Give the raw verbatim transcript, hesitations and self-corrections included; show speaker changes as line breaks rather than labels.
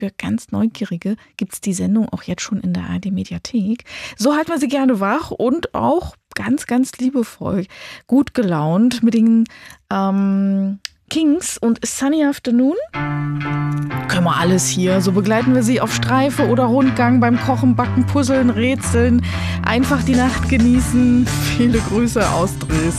Für ganz Neugierige gibt es die Sendung auch jetzt schon in der A R D-Mediathek. So halten wir Sie gerne wach und auch ganz, ganz liebevoll, gut gelaunt mit den ähm, Kings und Sunny Afternoon. Können wir alles hier. So begleiten wir Sie auf Streife oder Rundgang beim Kochen, Backen, Puzzeln, Rätseln. Einfach die Nacht genießen. Viele Grüße aus Dresden.